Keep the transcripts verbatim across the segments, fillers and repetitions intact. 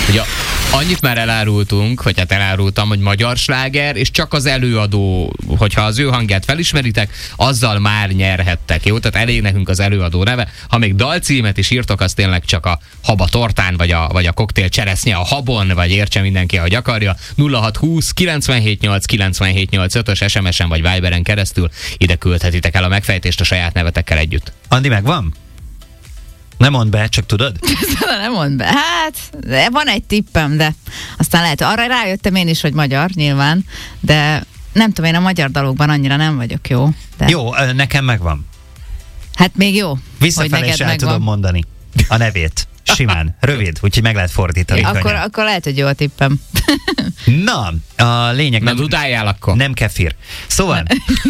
Ugye annyit már elárultunk, vagy hát elárultam, hogy magyar sláger, és csak az előadó, hogyha az ő hangját felismeritek, azzal már nyerhettek, jó? Tehát elég nekünk az előadó neve. Ha még dalcímet is írtok, az tényleg csak a haba tortán, vagy a, vagy a koktél cseresznye a habon, vagy értse mindenki, ahogy akarja. nulla hat húsz kilencvenhét nyolc kilencvenhét nyolc ötös es em es-en vagy Viberen keresztül ide küldhetitek el a megfejtést a saját nevetekkel együtt. Andi, megvan? Nem mondd be, csak tudod? Nem mondd be. Hát, van egy tippem, de aztán lehet, arra rájöttem én is, hogy magyar, nyilván, de nem tudom, én a magyar dalokban annyira nem vagyok jó. De... Jó, nekem megvan. Hát még jó. Visszafelé is el megvan. Tudom mondani a nevét. Simán, rövid, úgyhogy meg lehet fordítani. Akkor, akkor lehet, hogy jó a tippem. Na, a lényeg... Na, dudáljál akkor. Nem kefir. Szóval,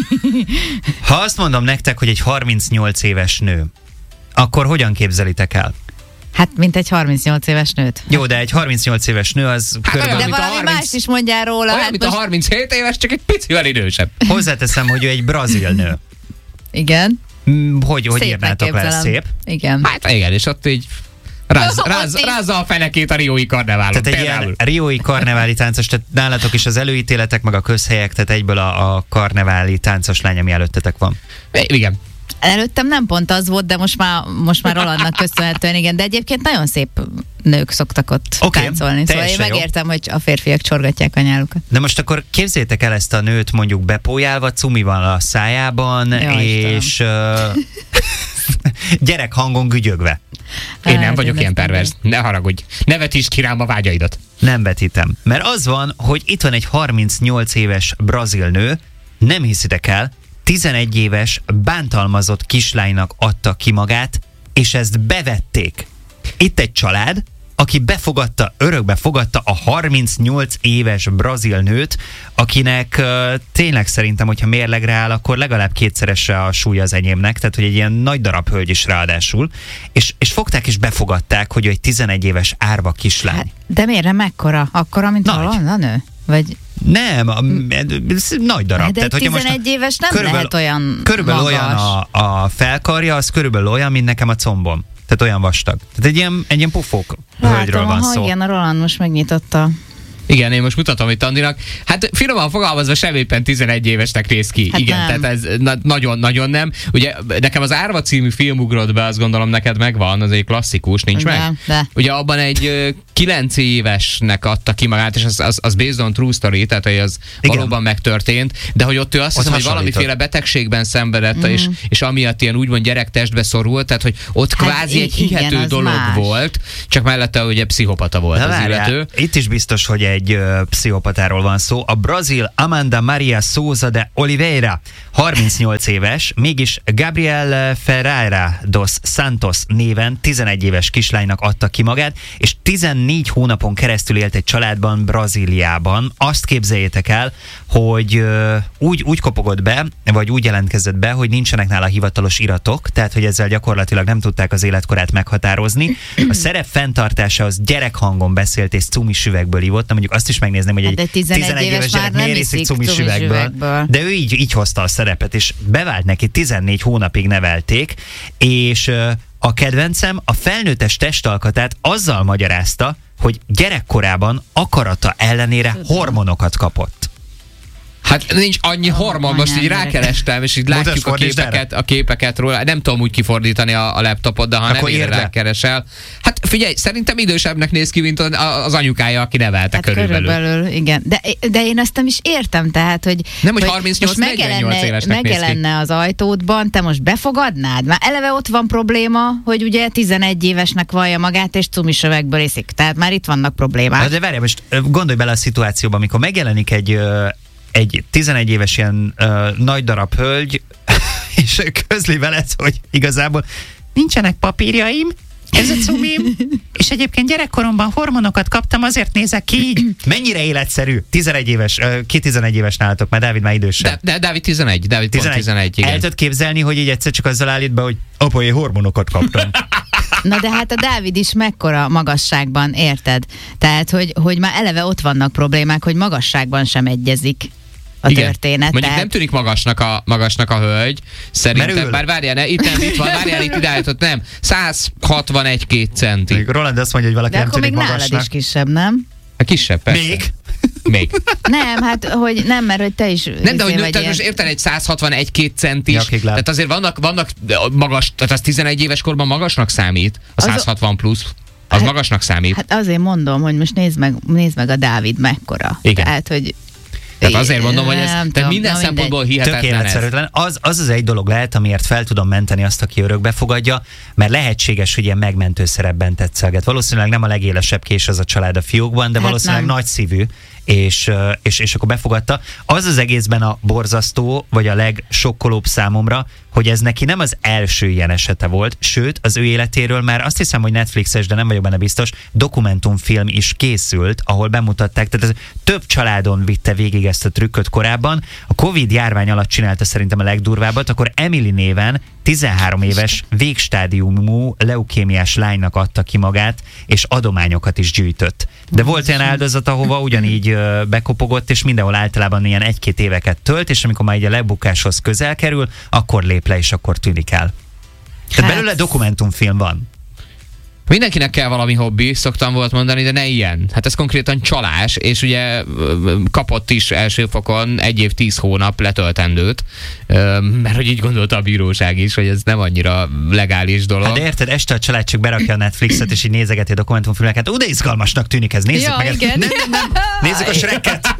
ha azt mondom nektek, hogy egy harmincnyolc éves nő, akkor hogyan képzelitek el? Hát, mint egy harmincnyolc éves nőt. Jó, de egy harmincnyolc éves nő az... Hát körülbelül... De valami harminc... más is mondjál róla. Olyan, hát mint most... a harminchét éves, csak egy picivel idősebb. Hozzáteszem, hogy ő egy brazil nő. Igen. Hogy, hogy írnátok le, szép? Igen. Hát igen, és ott így ráz, ráz, rázza a fenekét a riói karneválon. Tehát egy ilyen riói karneváli táncos, tehát nálatok is az előítéletek, meg a közhelyek, tehát egyből a, a karneváli táncos lány, ami előttetek van. Igen. Előttem nem pont az volt, de most már, most már Rolandnak köszönhetően, igen. De egyébként nagyon szép nők szoktak ott okay, táncolni. Szóval én megértem, jó. Hogy a férfiak csorgatják a nyálukat. De most akkor képzeljétek el ezt a nőt mondjuk bepójálva, cumi van a szájában, ja, és uh, gyerek hangon gügyögve. Én nem vagyok ilyen perverz. Ne haragudj. Ne vetítsd ki rám a vágyaidat. Nem vetítem. Mert az van, hogy itt van egy harmincnyolc éves brazil nő, nem hiszitek el, tizenegy éves bántalmazott kislánynak adta ki magát, és ezt bevették. Itt egy család, aki befogadta, örökbe fogadta a harmincnyolc éves brazil nőt, akinek uh, tényleg szerintem, hogyha mérlegre áll, akkor legalább kétszerese a súly az enyémnek, tehát hogy egy ilyen nagy darab hölgy is ráadásul, és, és fogták és befogadták, hogy ő egy tizenegy éves árva kislány. Hát, de miért nem mekkora? Akkora, mint a nő? Vagy... Nem, a, ez nagy darab. De tehát, tizenegy éves nem lehet olyan körülbelül magas. Olyan a, a felkarja, az körülbelül olyan, mint nekem a combom. Tehát olyan vastag. Tehát egy ilyen, egy ilyen pufók hölgyről van szó. Igen, a Roland most megnyitotta. Igen, én most mutatom itt Andinak. Hát finoman fogalmazva sem éppen tizenegy évesnek néz ki. Hát igen, nem. Tehát ez nagyon-nagyon nem. Ugye nekem az Árva című film ugrott be, azt gondolom neked megvan, az egy klasszikus, nincs de, meg? De. Ugye abban egy kilenc évesnek adta ki magát, és az, az, az based on true story, tehát hogy az igen. valóban megtörtént, de hogy ott ő azt ott hiszem, hogy valamiféle betegségben szenvedett, mm. és, és amiatt ilyen úgymond gyerektestbe szorult, tehát hogy ott hát kvázi í- egy hihető igen, dolog más. Volt, csak mellette ugye pszichopata volt de az várjál, illető. Itt is biztos, hogy egy egy uh, pszichopatáról van szó. A brazil Amanda Maria Souza de Oliveira, harmincnyolc éves, mégis Gabriel Ferreira dos Santos néven tizenegy éves kislánynak adta ki magát, és tizennégy hónapon keresztül élt egy családban Brazíliában. Azt képzeljétek el, hogy uh, úgy, úgy kopogott be, vagy úgy jelentkezett be, hogy nincsenek nála hivatalos iratok, tehát hogy ezzel gyakorlatilag nem tudták az életkorát meghatározni. A szerep fenntartása az gyerekhangon beszélt és cumis üvegből ivott, na mondjuk azt is megnézném, hogy egy tizenegy éves gyerek miért iszik cumis üvegből. De ő így, így hozta a szerepet, és bevált neki, tizennégy hónapig nevelték, és uh, a kedvencem a felnőttes testalkatát azzal magyarázta, hogy gyerekkorában akarata ellenére hormonokat kapott. Hát nincs annyi hormon, most így rákerestem, és így látjuk a képeket, a képeket róla. Nem tudom úgy kifordítani a, a laptopot, de ha akkor nem rákeresel. Hát figyelj, szerintem idősebbnek néz ki, mint az anyukája, aki nevelte hát körülbelül. körülbelül. Igen. De, de én ezt nem is értem, tehát, hogy... Nem, hogy harmincnyolc negyvennyolc évesnek megjelenne az ajtódban, te most befogadnád? Már eleve ott van probléma, hogy ugye tizenegy évesnek vallja magát, és cumisövegből iszik. Tehát már itt vannak problémák. De várjál, most gondolj bele a szituációba, amikor megjelenik egy... egy tizenegy éves ilyen uh, nagy darab hölgy, és közli veled, hogy igazából nincsenek papírjaim, ez a cumim, és egyébként gyerekkoromban hormonokat kaptam, azért nézek ki így. Mennyire életszerű? tizenegy éves, uh, ki tizenegy éves nálatok, mert Dávid már idősebb. De, de Dávid tizenegy, Dávid tizenegy. tizenegy, igen. El tudod képzelni, hogy így egyszer csak azzal állít be, hogy apa, én hormonokat kaptam. Na de hát a Dávid is mekkora magasságban, érted? Tehát, hogy, hogy már eleve ott vannak problémák, hogy magasságban sem egyezik. a igen. történet. Mondjuk tehát... nem tűnik magasnak a, magasnak a hölgy, szerintem, bár várjál, ne, itt, nem, itt van, várjál, itt ideállított, nem, száz hatvanegy-két centi. Még Roland azt mondja, hogy valaki de nem tűnik magasnak. De akkor még nálad is kisebb, nem? A kisebb, persze. Még? Még. Nem, hát, hogy nem, mert hogy te is... Nem, de hogy nő, tehát most érted egy száz hatvanegy-két centis, ja, tehát azért vannak, vannak magas, tehát az tizenegy éves korban magasnak számít, a száz hatvan plusz. Az hát, magasnak számít. Hát azért mondom, hogy most nézd meg, nézd meg a Dávid mekkora. Igen. Tehát, hogy Tehát azért mondom, hogy ez tehát tudom, minden szempontból hihetetlen ez. Az, az az egy dolog lehet, amiért fel tudom menteni azt, aki örökbe fogadja, mert lehetséges, hogy ilyen megmentő szerepben tetszelget. Valószínűleg nem a legélesebb kés az a család a fiókban, de hát valószínűleg nem. Nagy szívű, és, és, és akkor befogadta. Az az egészben a borzasztó, vagy a legsokkolóbb számomra, hogy ez neki nem az első ilyen esete volt, sőt, az ő életéről már azt hiszem, hogy Netflixes, de nem vagyok benne biztos, dokumentumfilm is készült, ahol bemutatták, tehát ez több családon vitte végig ezt a trükköt korábban. A Covid járvány alatt csinálta szerintem a legdurvábbat, akkor Emily néven tizenhárom éves végstádiumú leukémiás lánynak adta ki magát, és adományokat is gyűjtött. De volt olyan áldozat, ahova ugyanígy bekopogott, és mindenhol általában ilyen egy-két éveket tölt, és amikor már így a lebukáshoz közel kerül, akkor lép le, és akkor tűnik el. Tehát hát. belőle dokumentumfilm van. Mindenkinek kell valami hobbi, szoktam volt mondani, de ne ilyen. Hát ez konkrétan csalás, és ugye kapott is első fokon egy év tíz hónap letöltendőt, mert hogy így gondolta a bíróság is, hogy ez nem annyira legális dolog. Hát de érted, este a család csak berakja a Netflixet, és így nézegeti a dokumentumfilmeket. Ó, de izgalmasnak tűnik ez, nézzük ja, meg ezt. Nem, nem, nem. Nézzük a Shreket.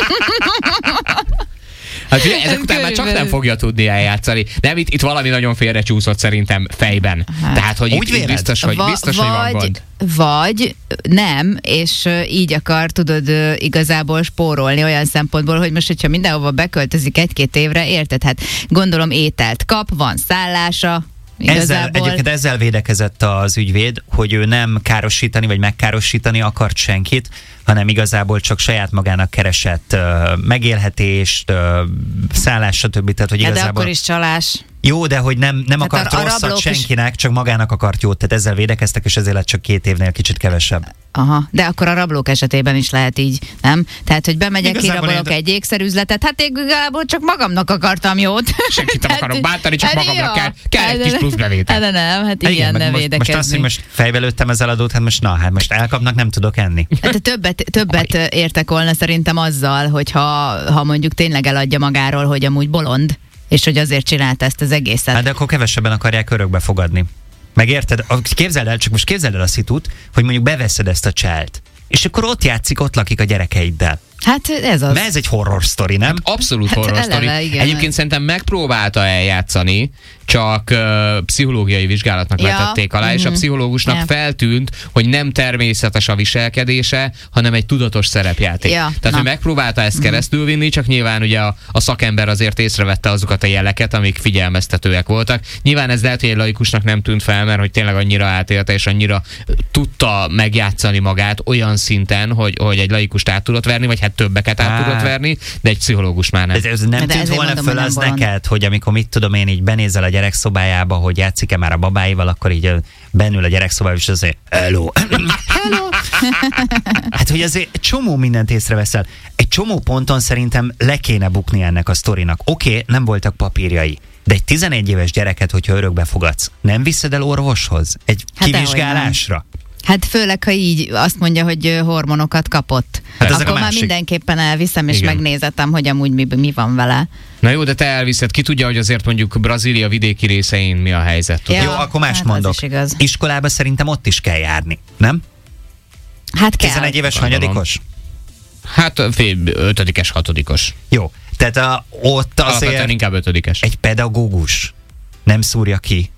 Hát ugye, ezek után már csak nem fogja tudni eljátszani. Nem, itt, itt valami nagyon félrecsúszott szerintem fejben. Hát, tehát, hogy itt, itt biztos, hogy, biztos, Va, hogy van gond. Vagy nem, és így akar, tudod, igazából spórolni olyan szempontból, hogy most, hogyha mindenhova beköltözik egy-két évre, érted? Hát gondolom ételt kap, van szállása, Ezzel, egyébként ezzel védekezett az ügyvéd, hogy ő nem károsítani vagy megkárosítani akart senkit, hanem igazából csak saját magának keresett uh, megélhetést, uh, szállás, stb. Tehát, hogy igazából... De akkor is csalás. Jó, de hogy nem, nem hát akart rosszat senkinek, is... csak magának akart jót, tehát ezzel védekeztek, és ezért lett csak két évnél kicsit kevesebb. Aha, de akkor a rablók esetében is lehet így, nem? Tehát, hogy bemegyek, kirabolok egy ékszerüzletet, hát én igazából csak magamnak akartam jót. Senkit nem akarok bántani, csak hát magamnak kell, kell egy kis plusz bevétel. De nem, hát igen, igen nem védekezni. Most azt, hogy most fejbe lőttem az eladót, hát most na, hát most elkapnak, nem tudok enni. Hát többet, többet értek volna szerintem azzal, hogyha ha mondjuk tényleg eladja magáról, hogy amúgy bolond, és hogy azért csinálta ezt az egészet. Hát de akkor kevesebben akarják örökbe fogadni. Megérted? Képzeld el, csak most képzeld el a szitut, hogy mondjuk beveszed ezt a csált, és akkor ott játszik, ott lakik a gyerekeiddel. Hát ez az. Mert ez egy horror sztori, nem? Hát abszolút horror hát sztori. Egyébként meg. Szerintem megpróbálta eljátszani, csak uh, pszichológiai vizsgálatnak ja. vetették alá, mm-hmm. és a pszichológusnak ja. feltűnt, hogy nem természetes a viselkedése, hanem egy tudatos szerepjáték. Ja. Tehát, hogy megpróbálta ezt mm-hmm. keresztülvinni, csak nyilván ugye a, a szakember azért észrevette azokat a jeleket, amik figyelmeztetőek voltak. Nyilván ez lehet, hogy egy laikusnak nem tűnt fel, mert hogy tényleg annyira átélte, és annyira tudta megjátszani magát olyan szinten, hogy, hogy egy laikust át tudott verni, vagy hát többeket át tudott verni, de egy pszichológus már nem. Ez, ez nem tűnt volna mondom, föl az neked, hogy amikor mit tudom én így benézel a gyerekszobájába, hogy játszik-e már a babáival, akkor így bennül a gyerekszobájába, és azért hello, hello. Hát, hogy azért egy csomó mindent észreveszel. Egy csomó ponton szerintem le kéne bukni ennek a sztorinak. Oké, okay, nem voltak papírjai, de egy tizenegy éves gyereket, hogyha örökbe fogadsz, nem viszed el orvoshoz? Egy hát kivizsgálásra? Hát főleg, ha így azt mondja, hogy hormonokat kapott. Hát akkor már mindenképpen elviszem, és igen. megnézetem, hogy amúgy mi, mi van vele. Na jó, de te elviszed. Ki tudja, hogy azért mondjuk Brazília vidéki részein mi a helyzet? Ja, jó, akkor mást hát mondok. Iskolába szerintem ott is kell járni, nem? Hát kell. tizenegy éves hanyadikos? Hát fél, ötödikes, hatodikos. Jó, tehát a, ott azért inkább ötödikes. Egy pedagógus nem szúrja ki,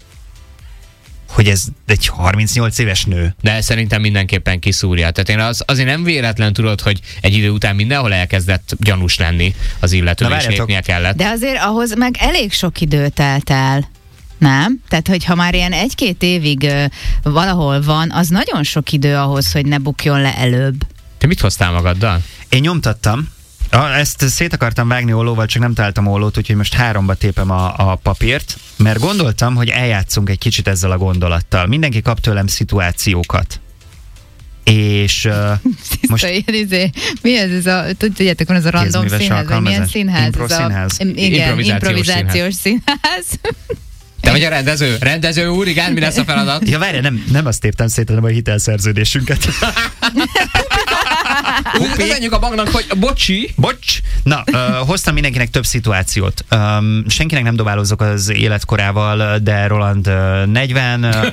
hogy ez egy harmincnyolc éves nő. De szerintem mindenképpen kiszúrja. Tehát én az, azért nem véletlen tudod, hogy egy idő után mindenhol elkezdett gyanús lenni az illető, és lépnie kellett. De azért ahhoz meg elég sok idő telt el. Nem? Tehát, hogyha már ilyen egy-két évig uh, valahol van, az nagyon sok idő ahhoz, hogy ne bukjon le előbb. Te mit hoztál magaddal? Én nyomtattam. Ezt szét akartam vágni ollóval, csak nem találtam ollót, úgyhogy most háromba tépem a, a papírt, mert gondoltam, hogy eljátszunk egy kicsit ezzel a gondolattal. Mindenki kap tőlem szituációkat. és uh, most... Ilyen, izé, mi ez, ez a, tudjátok, van ez a random színház, vagy milyen színház? Impro ez a, színház. Igen, improvizációs, improvizációs színház. Te vagy a rendező? Rendező úr, igen, mi lesz a feladat? Ja, várj, nem, nem azt téptem szét, hanem a hitelszerződésünket. Üzenjük a banknak, hogy bocsi. Bocs! Na, uh, hoztam mindenkinek több szituációt. Um, senkinek nem dobálózok az életkorával, de Roland uh, negyven... Uh,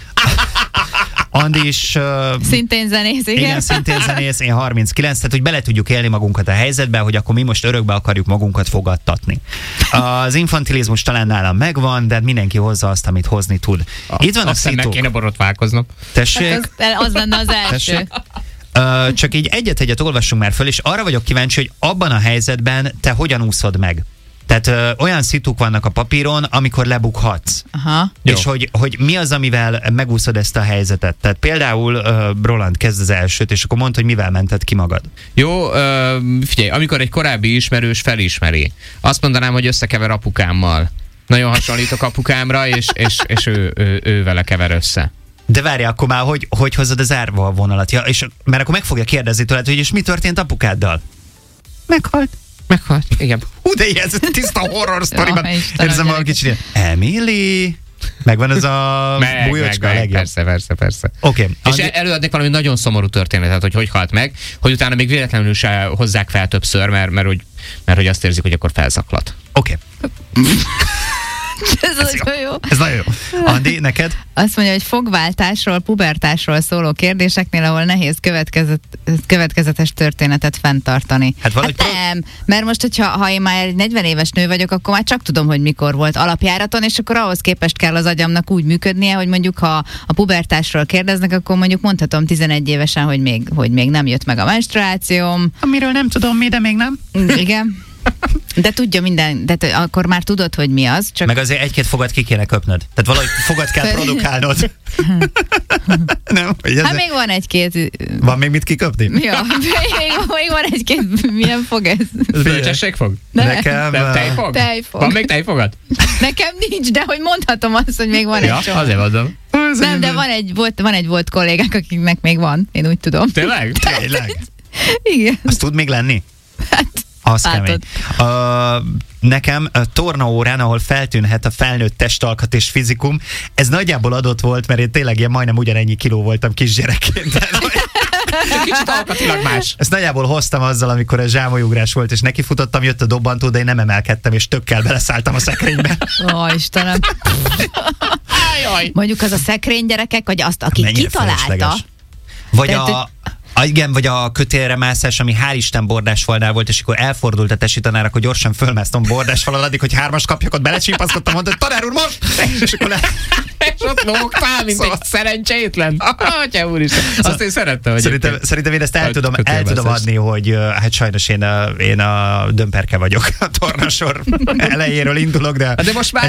Andi is... Uh, szintén zenész, igen. Igen, szintén zenész, én harminckilenc, tehát hogy bele tudjuk élni magunkat a helyzetbe, hogy akkor mi most örökbe akarjuk magunkat fogadtatni. Az infantilizmus talán nálam megvan, de mindenki hozza azt, amit hozni tud. Ah, Itt van a szitu. Meg kéne borotválkoznom. Tessék? Hát az, az lenne az első. Tessék? Uh, csak így egyet-egyet olvassunk már föl, és arra vagyok kíváncsi, hogy abban a helyzetben te hogyan úszod meg. Tehát ö, olyan szituk vannak a papíron, amikor lebukhatsz. Aha. És hogy, hogy mi az, amivel megúszod ezt a helyzetet. Tehát például ö, Roland, kezd az elsőt, és akkor mondd, hogy mivel mented ki magad. Jó, ö, figyelj, amikor egy korábbi ismerős felismeri, azt mondanám, hogy összekever apukámmal. Nagyon hasonlítok apukámra, és, és, és ő, ő, ő vele kever össze. De várjál, akkor már hogy, hogy hozod az árva vonalat? Ja, és, mert akkor meg fogja kérdezni tőled, hogy és mi történt apukáddal? Meghalt. Meghalt, igen. Hú, de ez tiszta horror sztoriban. Istenem, Érzem valaki csinálni. Emily... Megvan ez a meg, bújócska meg, a meg, persze, persze, persze. Oké. Okay. És Andi... előadnék valami nagyon szomorú történetet, hogy hogy halt meg, hogy utána még véletlenül se hozzák fel többször, mert, mert, hogy, mert hogy azt érzik, hogy akkor felzaklat. Oké. Okay. Ez, ez nagyon jó. Ez nagyon jó. Andi, neked? Azt mondja, hogy fogváltásról, pubertásról szóló kérdéseknél, ahol nehéz következet, következetes történetet fenntartani. Hát, hát nem, mert most, hogyha ha én már egy negyven éves nő vagyok, akkor már csak tudom, hogy mikor volt alapjáraton, és akkor ahhoz képest kell az agyamnak úgy működnie, hogy mondjuk, ha a pubertásról kérdeznek, akkor mondjuk mondhatom tizenegy évesen, hogy még, hogy még nem jött meg a menstruációm. Amiről nem tudom mi, de még nem. Igen. De tudja minden, de akkor már tudod, hogy mi az. Csak... Meg azért egy-két fogat ki kéne köpnöd. Tehát valahogy fogat kell produkálnod. Nem? Hát még van egy-két... Van még mit kiköpni? Ja, még, még van egy-két... Milyen fog ez? Ez bölcsességfog? Nekem... Nem, tejfog? Tejfog. Van még tejfogad? Nekem nincs, de hogy mondhatom azt, hogy még van ja, egy csomó. Azért mondom. Nem, de van egy, volt, van egy volt kollégák, akiknek még van. Én úgy tudom. Tényleg? Tényleg? Igen. Az tud még lenni? Hát... Az kemény. Uh, nekem a tornaórán, ahol feltűnhet a felnőtt testalkat és fizikum, ez nagyjából adott volt, mert én tényleg ilyen majdnem ugyanennyi kiló voltam kisgyerekként. Kicsit alkatilag más. Ezt nagyjából hoztam azzal, amikor a zsámolyugrás volt, és nekifutottam, jött a dobbantó, de én nem emelkedtem, és tökkel beleszálltam a szekrénybe. Ó, Istenem. Mondjuk az a szekrény gyerekek, vagy azt, aki mennyire kitalálta. felesleges. Vagy Tehát, a... A, igen, vagy a kötélre mászás, ami hál' Isten bordásfalnál volt, és akkor elfordult a tesi tanár, akkor gyorsan fölmásztam bordásfalon, addig, hogy hármas kapjak, ott belecsípaszkodtam, mondta, hogy tanár úr, most! És akkor le... És ott lógtál, mint szóval... egy szerencsétlen. Atya úristen. Azt én szerettem, hogy... Szerintem, szerintem én ezt el tudom, el tudom adni, hogy hát sajnos én a, én a dömperke vagyok. A tornasor elejéről indulok, de... De most már